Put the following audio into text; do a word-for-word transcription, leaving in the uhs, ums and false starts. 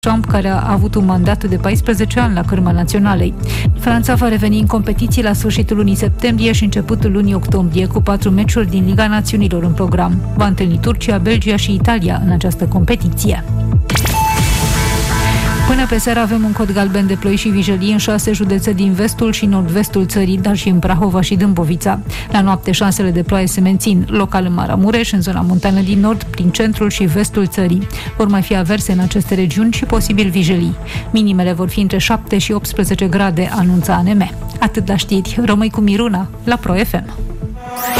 Trump, care a avut un mandat de paisprezece ani la cârma naționalei. Franța va reveni în competiții la sfârșitul lunii septembrie și începutul lunii octombrie, cu patru meciuri din Liga Națiunilor în program. Va întâlni Turcia, Belgia și Italia în această competiție. Până pe seară avem un cod galben de ploi și vijelii în șase județe din vestul și nord-vestul țării, dar și în Prahova și Dâmbovița. La noapte șansele de ploaie se mențin, local în Maramureș, în zona montană din nord, prin centrul și vestul țării. Vor mai fi averse în aceste regiuni și posibil vijelii. Minimele vor fi între șapte și optsprezece grade, anunța A N M. Atât la știri. Rămâi cu Miruna la Pro F M.